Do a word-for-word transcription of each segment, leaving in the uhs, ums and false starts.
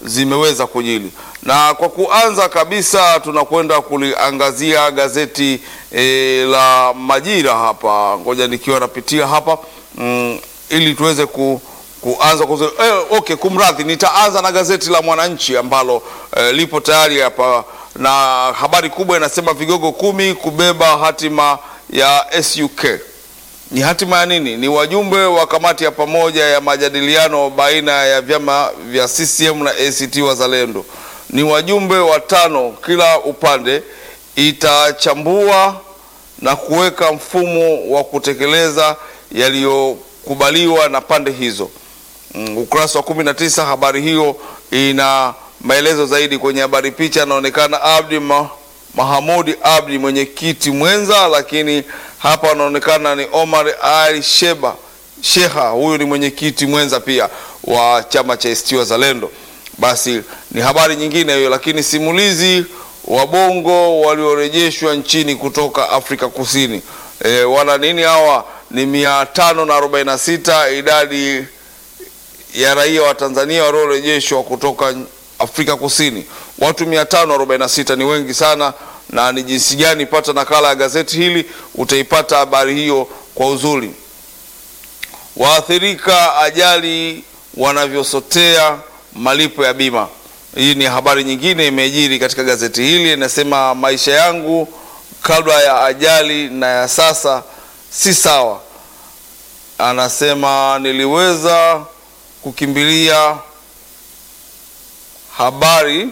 zimeweza kujili. Na kwa kuanza kabisa tunakwenda kuliangazia gazeti e, la Majira hapa. Ngoja nikiwa napitia hapa mm, ili tuweze ku kuanza kuzo, eh, okay, kumradhi, nitaanza na gazeti la Mwananchi ambalo eh, lipo tayari hapa, na habari kubwa inasema vigogo kumi kubeba hatima ya S U K. Ni hatima ya nini? Ni wajumbe wa kamati ya pamoja ya majadiliano baina ya vyama vya C C M na A C T Wazalendo. Ni wajumbe watano kila upande, itachambua na kuweka mfumo wa kutekeleza yaliyokubaliwa na pande hizo. Mm, ukurasa wa kumi na tisa habari hiyo ina maelezo zaidi. Kwenye habari picha anaonekana Abdi Ma, Mahamudi Abdi mwenyekiti mwenza, lakini hapa anaonekana ni Omar Ali Sheba Sheha, huyu ni mwenyekiti mwenza pia wa chama cha A C T Wazalendo. Basi ni habari nyingine hiyo. Lakini simulizi wa Bongo waliorejeshwa nchini kutoka Afrika Kusini, e, wana nini hawa? Ni mia tano na arobaini na sita idadi ya raia wa Tanzania waliorejeshwa kutoka Afrika Kusini. Watu mia tano na arobaini na sita ni wengi sana. Na ni jinsi gani? Pata nakala ya gazeti hili, utaipata habari hiyo kwa uzuri. Waathirika ajali wanavyosotea malipo ya bima. Hii ni habari nyingine imejiri katika gazeti hili, inasema maisha yangu kabla ya ajali na ya sasa si sawa. Anasema niliweza kukimbilia habari.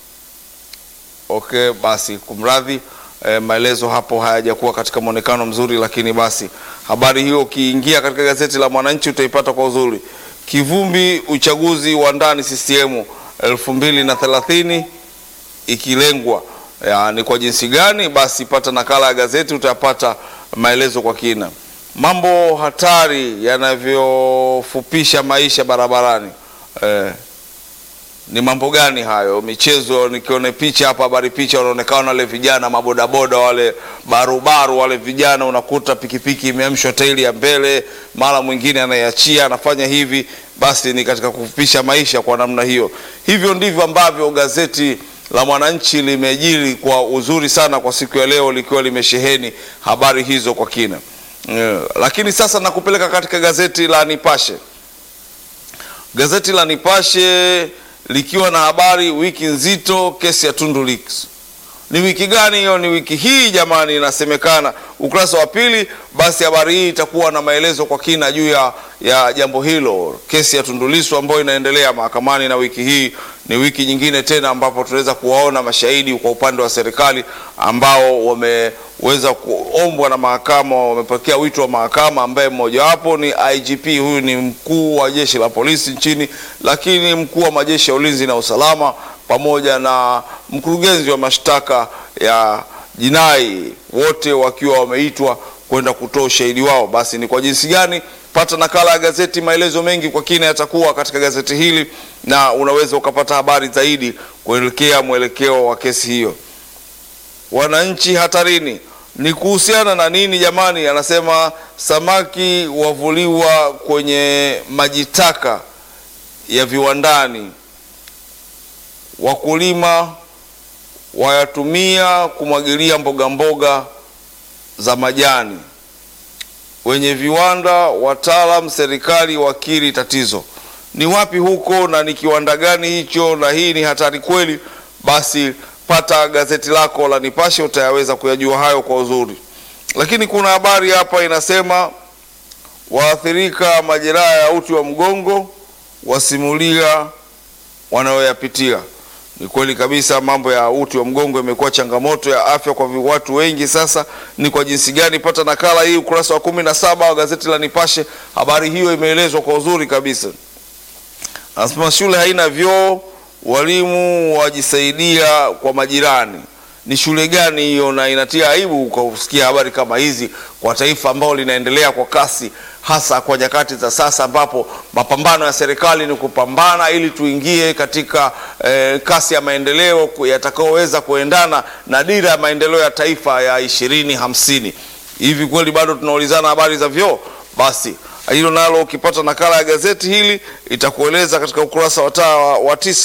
Okay, basi kumradhi, e, maelezo hapo hayajakuwa katika muonekano mzuri, lakini basi habari hiyo ukiingia katika gazeti la Mwananchi utaipata kwa uzuri. Kivumbi uchaguzi wa ndani C C M elfu mbili na thelathini ikilengwa. Ya, ni kwa jinsi gani? Basi pata nakala ya gazeti, utapata maelezo kwa kina. Mambo hatari yanavyofupisha maisha barabarani. Eh, ni mambo gani hayo? Michezo, nikione picha hapa, habari picha, wanaonekana wale vijana mabodaboda, wale barubaru, wale vijana, unakuta pikipiki imeamshwa tairi ya mbele, mara mwingine anaiachia, anafanya hivi. Basi ni katika kufupisha maisha kwa namna hiyo. Hivyo ndivyo ambavyo gazeti la Mwananchi limejiri kwa uzuri sana kwa siku ya leo, likiwa limesheheni habari hizo kwa kina. Yeah. Lakini sasa nakupeleka katika gazeti la Nipashe. Gazeti la Nipashe likiwa na habari wiki nzito, kesi ya Tundu Lissu. Ni wiki gani hiyo? Ni wiki hii jamani, inasemekana. Ukurasa wa pili, basi habari hii itakuwa na maelezo kwa kina juu ya, ya jambo hilo, kesi ya Tundu Lissu ambayo inaendelea mahakamani. Na wiki hii ni wiki nyingine tena ambapo tunaweza kuwaona mashahidi kwa upande wa serikali ambao wameweza kuombwa na mahakama, wamepokea wito wa mahakama, ambaye mmoja wapo ni I G P, huyu ni mkuu wa jeshi la polisi nchini, lakini mkuu wa majeshi ya ulinzi na usalama, pamoja na mkurugenzi wa mashtaka ya jinai, wote wakiwa wameitwa kwenda kutoa ushahidi wao. Basi ni kwa jinsi gani? Pata nakala ya gazeti, maelezo mengi kwa kina yatakuwa katika gazeti hili, na unaweza ukapata habari zaidi kuelekea mwelekeo wa kesi hiyo. Wananchi hatarini. Ni kuhusiana na nini jamani? Anasema samaki wavuliwa kwenye majitaka ya viwandani, wakulima wayatumia kumwagilia mboga mboga za majani, wenye viwanda, wataalam, serikali wakiri tatizo. Ni wapi huko na ni kiwanda gani hicho, na hii ni hatari kweli? Basi pata gazeti lako la Nipashe, utayaweza kuyajua hayo kwa uzuri. Lakini kuna habari hapa inasema waathirika majeraha ya uti wa mgongo wasimulia wanayoyapitia. Ni kweli kabisa, mambo ya uti wa mgongo imekuwa changamoto ya afya kwa watu wengi sasa. Ni kwa jinsi gani? Pata nakala hii ukurasa wa kumi na saba wa gazeti la Nipashe, habari hiyo imeelezwa kwa uzuri kabisa. Anasema shule haina vyoo, walimu wajisaidia kwa majirani. Ni shule gani hiyo? Na inatia aibu kusikia habari kama hizi kwa taifa ambalo linaendelea kwa kasi, hasa kwa nyakati za sasa ambapo mapambano ya serikali ni kupambana ili tuingie katika eh, kasi ya maendeleo yatakayoweza kuendana na dira ya maendeleo ya taifa ya ishirini hamsini. Hivi kweli bado tunaulizana habari za vyoo? Basi hilo nalo ukipata nakala ya gazeti hili itakueleza katika ukurasa wa tisa